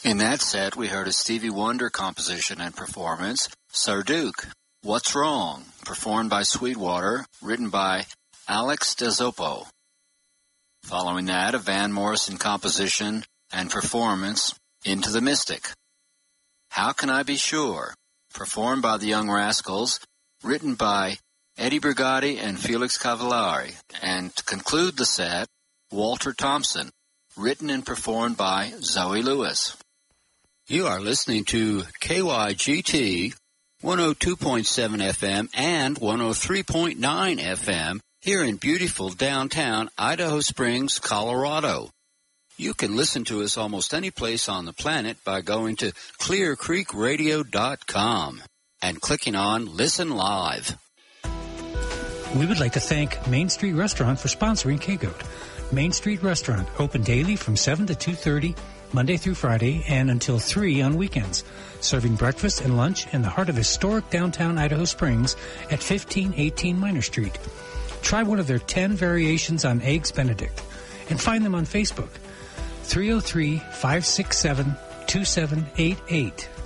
In that set, we heard a Stevie Wonder composition and performance, Sir Duke, What's Wrong, performed by Sweetwater, written by Alex Desopo. Following that, a Van Morrison composition and performance, Into the Mystic. How Can I Be Sure, performed by the Young Rascals, written by Eddie Brigati and Felix Cavallari. And to conclude the set, Walter Thompson, written and performed by Zoe Lewis. You are listening to KYGT 102.7 FM and 103.9 FM here in beautiful downtown Idaho Springs, Colorado. You can listen to us almost any place on the planet by going to clearcreekradio.com and clicking on Listen Live. We would like to thank Main Street Restaurant for sponsoring K-Goat. Main Street Restaurant, open daily from 7 to 2:30, Monday through Friday, and until 3 on weekends. Serving breakfast and lunch in the heart of historic downtown Idaho Springs at 1518 Minor Street. Try one of their 10 variations on Eggs Benedict and find them on Facebook. 303-567-2788.